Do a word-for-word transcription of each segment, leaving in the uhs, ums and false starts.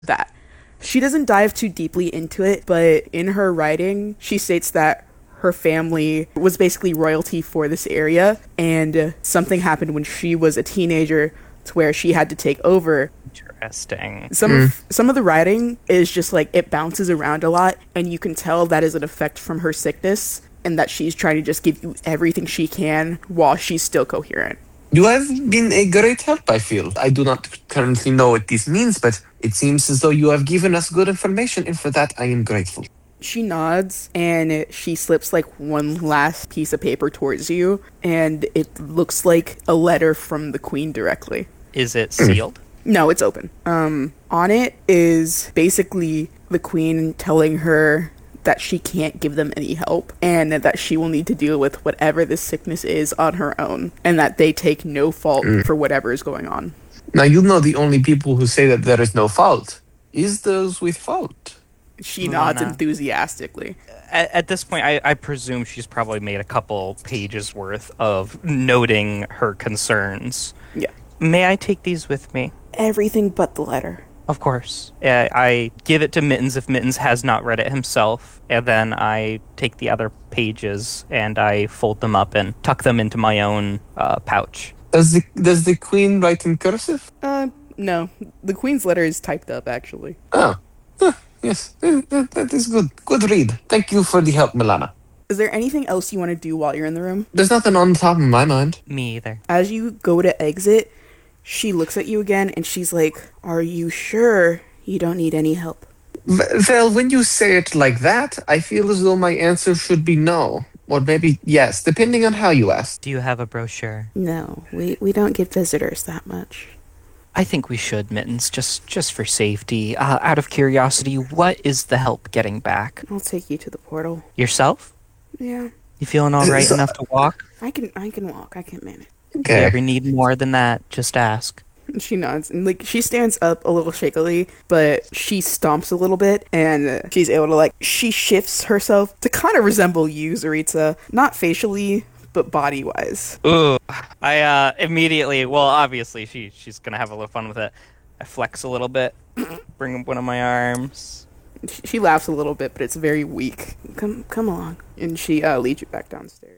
that. She doesn't dive too deeply into it, but in her writing, she states that her family was basically royalty for this area, and something happened when she was a teenager to where she had to take over. Interesting. Some mm. of some of the writing is just like it bounces around a lot, and you can tell that is an effect from her sickness, and that she's trying to just give you everything she can while she's still coherent. You have been a great help, I feel. I do not currently know what this means, but it seems as though you have given us good information, and for that I am grateful. She nods, and she slips like one last piece of paper towards you, and it looks like a letter from the queen directly. Is it sealed? No, it's open. Um, on it is basically the queen telling her that she can't give them any help, and that she will need to deal with whatever this sickness is on her own, and that they take no fault mm. for whatever is going on. Now, you know the only people who say that there is no fault is those with fault. She nods Lana. enthusiastically. At, at this point, I, I presume she's probably made a couple pages worth of noting her concerns. Yeah. May I take these with me? Everything but the letter. Of course. Uh, I give it to Mittens if Mittens has not read it himself, and then I take the other pages and I fold them up and tuck them into my own uh, pouch. Does the does the queen write in cursive? Uh, no. The queen's letter is typed up, actually. Oh, huh, yes. That is good. Good read. Thank you for the help, Milana. Is there anything else you want to do while you're in the room? There's nothing on the top of my mind. Me either. As you go to exit, she looks at you again, and she's like, are you sure you don't need any help? Well, when you say it like that, I feel as though my answer should be no. Or maybe yes, depending on how you ask. Do you have a brochure? No, we, we don't get visitors that much. I think we should, Mittens, just just for safety. Uh, out of curiosity, what is the help getting back? I'll take you to the portal. Yourself? Yeah. You feeling all right enough to walk? I can I can walk. I can manage. Okay. If you ever need more than that, just ask. She nods, and like she stands up a little shakily, but she stomps a little bit, and uh, she's able to like she shifts herself to kind of resemble you, Zaritza, not facially, but body wise. Ooh, I uh, immediately. Well, obviously she she's gonna have a little fun with it. I flex a little bit, bring up one of my arms. She laughs a little bit, but it's very weak. Come come along, and she uh, leads you back downstairs.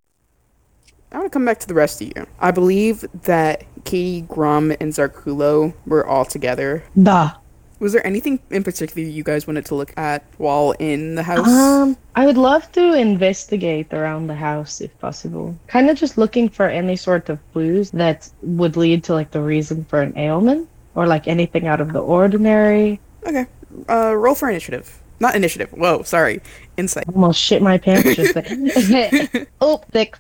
I want to come back to the rest of you. I believe that Katie, Grum, and Zarkulo were all together. Da. Was there anything in particular you guys wanted to look at while in the house? Um, I would love to investigate around the house if possible. Kind of just looking for any sort of clues that would lead to like the reason for an ailment or like anything out of the ordinary. Okay. Uh, roll for initiative. Not initiative. Whoa, sorry. Insight. Almost shit my pants just there. Oh, thick.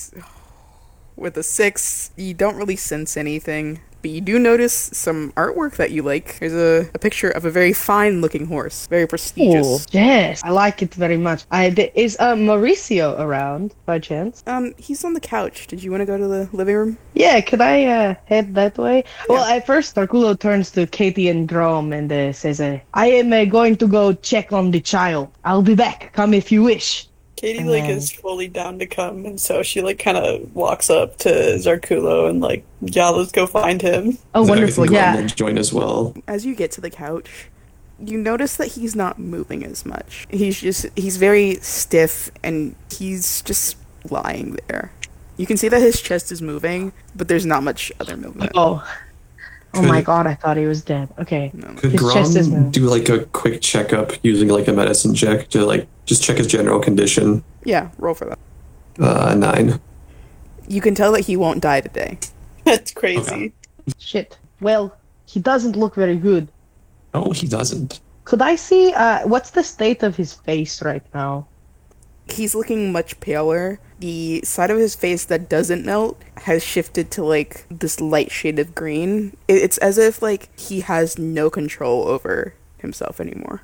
With a six, you don't really sense anything, but you do notice some artwork that you like. There's a, a picture of a very fine-looking horse, very prestigious. Oh, yes, I like it very much. I th- is uh, Mauricio around by chance? Um, he's on the couch. Did you want to go to the living room? Yeah, could I uh, head that way? Yeah. Well, at first, Tarkulo turns to Katie and Grom and uh, says, uh, "I am uh, going to go check on the child. I'll be back. Come if you wish." Katie, like, then... is fully down to come, and so she, like, kind of walks up to Zarkulo and, like, yeah, let's go find him. Oh, so wonderful, yeah. Will join as well. As you get to the couch, you notice that he's not moving as much. He's just, he's very stiff, and he's just lying there. You can see that his chest is moving, but there's not much other movement. Oh. Oh my god, I thought he was dead. Okay. No. Could his Grom do like a quick checkup using like a medicine check to like just check his general condition? Yeah, roll for that. Uh, nine. You can tell that he won't die today. That's crazy. Okay. Shit. Well, he doesn't look very good. No, he doesn't. Could I see, uh, what's the state of his face right now? He's looking much paler. The side of his face that doesn't melt has shifted to, like, this light shade of green. It's as if, like, he has no control over himself anymore.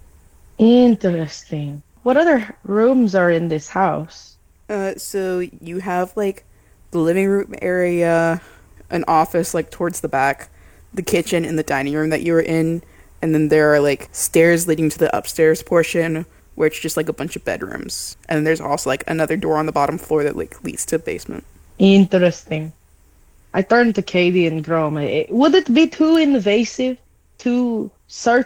Interesting. What other rooms are in this house? Uh, so you have, like, the living room area, an office, like, towards the back, the kitchen and the dining room that you were in, and then there are, like, stairs leading to the upstairs portion, where it's just like a bunch of bedrooms. And there's also like another door on the bottom floor that like leads to the basement. Interesting. I turned to Katie and Grom. Would it be too invasive? Too search